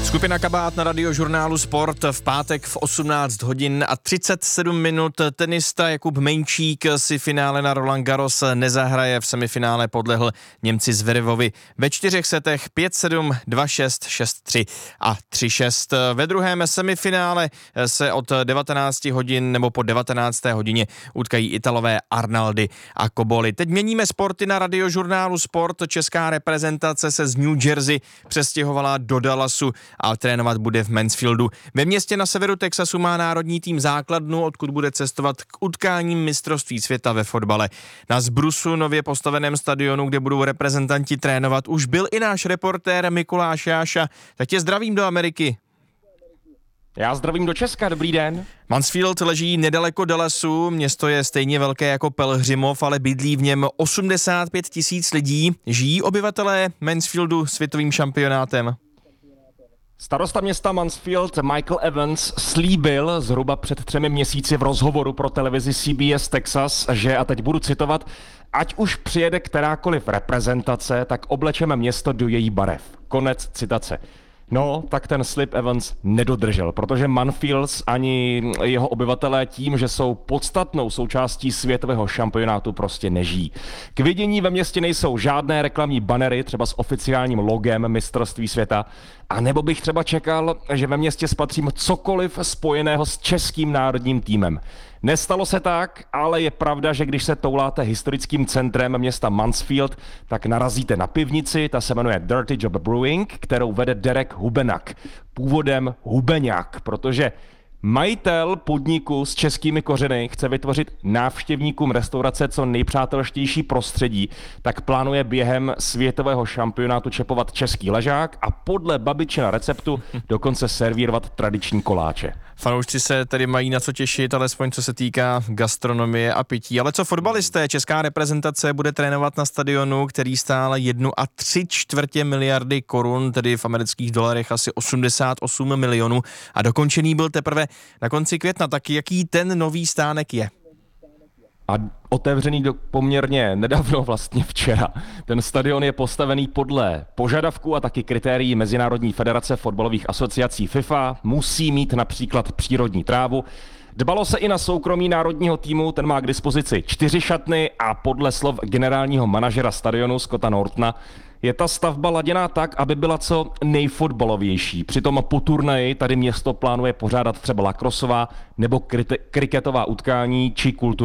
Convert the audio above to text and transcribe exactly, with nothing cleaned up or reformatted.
Skupina Kabát na Radiožurnálu Sport v pátek v osmnáct hodin a třicet sedm minut. Tenista Jakub Menčík si finále na Roland Garros nezahraje. V semifinále podlehl Němci Zverevovi ve čtyřech setech pět sedm, dva šest, šest tři a tři šest. Ve druhém semifinále se od devatenácti hodin nebo po devatenácté hodině utkají Italové Arnaldi a Cobolli. Teď měníme sporty na Radiožurnálu Sport. Česká reprezentace se z New Jersey přestěhovala do Dallasu a trénovat bude v Mansfieldu. Ve městě na severu Texasu má národní tým základnu, odkud bude cestovat k utkáním mistrovství světa ve fotbale. Na Zbrusu nově postaveném stadionu, kde budou reprezentanti trénovat, už byl i náš reportér Mikuláš Jáša. Tak tě zdravím do Ameriky. Já zdravím do Česka, dobrý den. Mansfield leží nedaleko Dallasu, město je stejně velké jako Pelhřimov, ale bydlí v něm osmdesát pět tisíc lidí. Žijí obyvatelé Mansfieldu světovým šampionátem? Starosta města Mansfield Michael Evans slíbil zhruba před třemi měsíci v rozhovoru pro televizi C B S Texas, že, a teď budu citovat, ať už přijede kterákoliv reprezentace, tak oblečeme město do její barev. Konec citace. No, tak ten slib Evans nedodržel, protože Mansfield ani jeho obyvatelé tím, že jsou podstatnou součástí světového šampionátu, prostě nežijí. K vidění ve městě nejsou žádné reklamní banery, třeba s oficiálním logem mistrovství světa, a nebo bych třeba čekal, že ve městě spatřím cokoliv spojeného s českým národním týmem. Nestalo se tak, ale je pravda, že když se touláte historickým centrem města Mansfield, tak narazíte na pivnici, ta se jmenuje Dirty Job Brewing, kterou vede Derek Hubenak, původem Hubeňák, protože majitel podniku s českými kořeny chce vytvořit návštěvníkům restaurace co nejpřátelštější prostředí, tak plánuje během světového šampionátu čepovat český ležák a podle babičina receptu dokonce servírovat tradiční koláče. Fanoušci se tedy mají na co těšit, alespoň co se týká gastronomie a pití. Ale co fotbalisté? Česká reprezentace bude trénovat na stadionu, který stál jednu a tři čtvrtě miliardy korun, tedy v amerických dolarech asi osmdesát osm milionů, a dokončený byl teprve na konci května. Tak jaký ten nový stánek je? A otevřený do poměrně nedávno, vlastně včera. Ten stadion je postavený podle požadavků a taky kritérií Mezinárodní federace fotbalových asociací FIFA. Musí mít například přírodní trávu. Dbalo se i na soukromí národního týmu, ten má k dispozici čtyři šatny a podle slov generálního manažera stadionu Scotta Nortona je ta stavba laděná tak, aby byla co nejfotbalovější. Přitom po turnaji tady město plánuje pořádat třeba lacroseová nebo kriketová utkání či kulturní